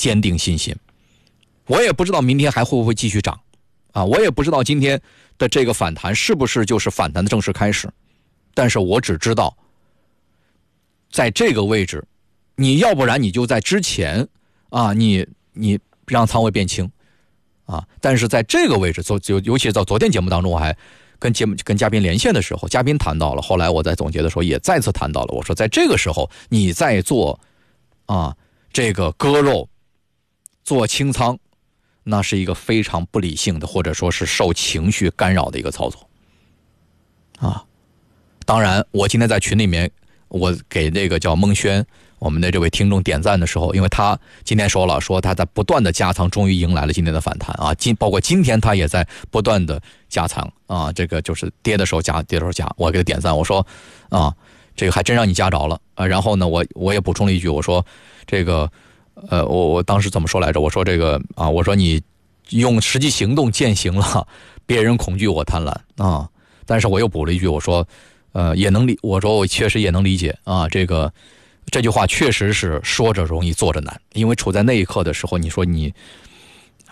坚定信心。我也不知道明天还会不会继续涨啊，我也不知道今天的这个反弹是不是就是反弹的正式开始，但是我只知道在这个位置，你要不然你就在之前啊，你让仓位变轻啊，但是在这个位置，尤其是在昨天节目当中，我还跟嘉宾连线的时候，嘉宾谈到了，后来我在总结的时候也再次谈到了，我说在这个时候你在做啊这个割肉做清仓，那是一个非常不理性的，或者说是受情绪干扰的一个操作啊。当然我今天在群里面，我给那个叫孟轩我们的这位听众点赞的时候，因为他今天说了，说他在不断的加仓，终于迎来了今天的反弹啊！包括今天他也在不断的加仓啊，这个就是跌的时候加，跌的时候加。我给他点赞，我说啊，这个还真让你加着了啊！然后呢，我也补充了一句，我说这个我当时怎么说来着？我说这个啊，我说你用实际行动践行了别人恐惧我贪婪啊，但是我又补了一句，我说我说我确实也能理解啊，这句话确实是说着容易做着难，因为处在那一刻的时候，你说你